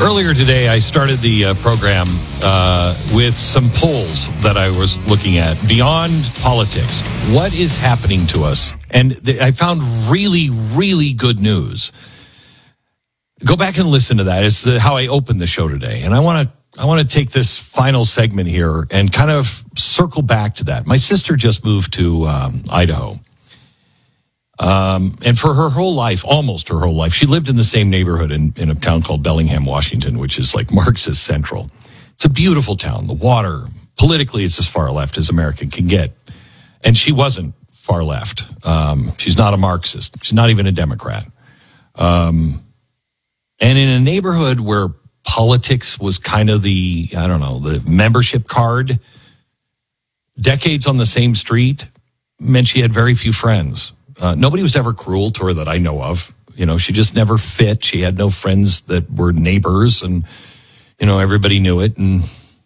Earlier today, I started the program with some polls that I was looking at beyond politics. What is happening to us? And I found really, really good news. Go back and listen to that. It's how I opened the show today. And I want to take this final segment here and kind of circle back to that. My sister just moved to Idaho. And for her whole life, almost her whole life, she lived in the same neighborhood in a town called Bellingham, Washington, which is like Marxist Central. It's a beautiful town. The water, politically, it's as far left as America can get. And she wasn't far left. She's not a Marxist. She's not even a Democrat. And in a neighborhood where politics was kind of the membership card, decades on the same street meant she had very few friends. Nobody was ever cruel to her that I know of. You know, she just never fit. She had no friends that were neighbors, and, you know, everybody knew it. And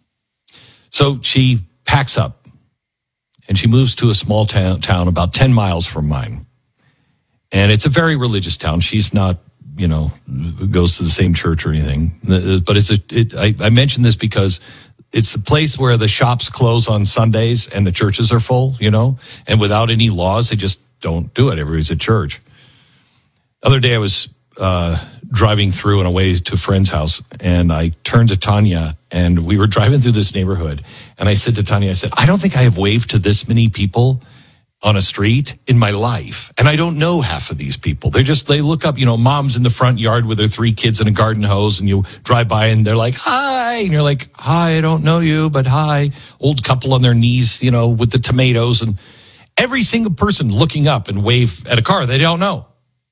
so she packs up and she moves to a small town about 10 miles from mine. And it's a very religious town. She's not, you know, goes to the same church or anything. But I mention this because it's a place where the shops close on Sundays and the churches are full, you know, and without any laws, they just don't do it. Everybody's at church. The other day I was driving through on a way to a friend's house, and I turned to Tanya, and we were driving through this neighborhood, and I said to Tanya, I don't think I have waved to this many people on a street in my life, and I don't know half of these people. They look up, you know, mom's in the front yard with her 3 kids and a garden hose, and you drive by and they're like, hi, and you're like, hi, I don't know you, but hi. Old couple on their knees, you know, with the tomatoes, and every single person looking up and wave at a car they don't know.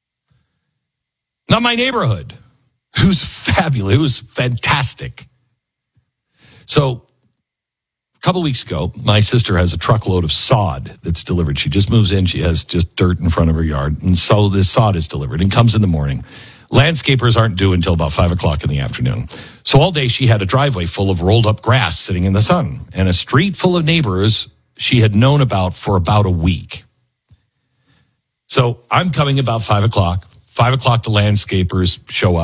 Not my neighborhood. It was fabulous. It was fantastic. So a couple weeks ago, my sister has a truckload of sod that's delivered. She just moves in. She has just dirt in front of her yard. And so this sod is delivered and comes in the morning. Landscapers aren't due until about 5 o'clock in the afternoon. So all day she had a driveway full of rolled up grass sitting in the sun and a street full of neighbors she had known about for about a week. So I'm coming about 5 o'clock. 5 o'clock, the landscapers show up.